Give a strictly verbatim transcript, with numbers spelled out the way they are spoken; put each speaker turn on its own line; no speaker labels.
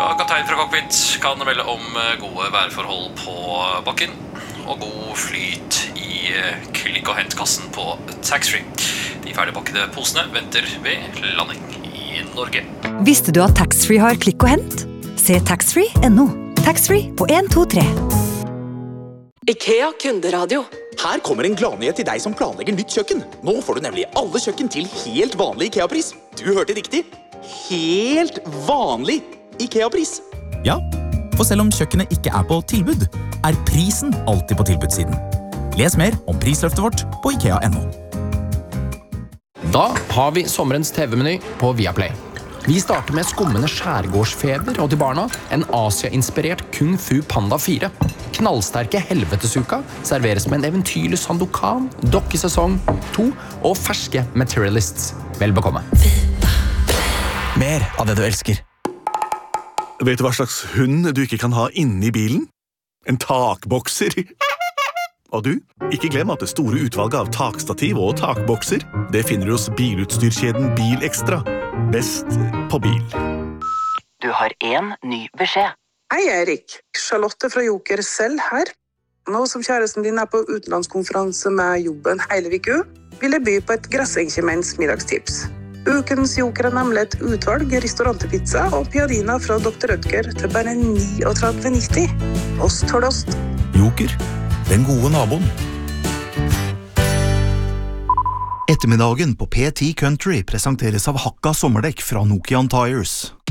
Ja, kaptein fra cockpit kan melde om gode værforhold på bakken og god flyt i klikk- og hentkassen på taxfree. De ferdigpakkede posene venter ved landing i Norge.
Visste du at taxfree har klikk og hent? Se taxfree punktum no. Taxfree på en to tre.
IKEA kunderadio.
Her kommer en gladnyhet til deg som planlegger nytt kjøkken. Nå får du nemlig alle kjøkken til helt vanlig IKEA-pris. Du hørte riktig. Helt vanlig IKEA-pris.
Ja, for selv om kjøkkenet ikke er på tilbud, er prisen alltid på tilbudssiden. Les mer om prisløftet vårt på ikea punktum no.
Da har vi sommerens T V-meny på Viaplay. Vi starter med skummende skjærgårdsfeber og til barna en Asia-inspirert Kung Fu Panda fire. Knallsterke helvetesuka serveres med en eventyrlig Sandokan, dokkesesong to og ferske Materialists. Vel bekomme.
Mer av det du elsker.
Vet du hva slags hund du ikke kan ha inne i bilen? En takbokser. Og du, ikke glem at det store utvalget av takstativ og takbokser, det finner du hos bilutstyrkjeden Bil Extra. Best på bil.
Du har en ny beskjed.
Hei Erik, Charlotte fra Joker selv her. Nå som kjæresten din er på utenlandskonferanse med jobben hele viku, vil jeg by på et Grassenkjemens middagstips. Ukens Joker er nemlig et utvalg restaurantepizza og piadina fra doktor Rødger til bare trettini nitti. Ost for ost.
Joker, den gode naboen.
Ettermiddagen på P ti Country presenteres av Hakka sommerdekk fra Nokian Tires.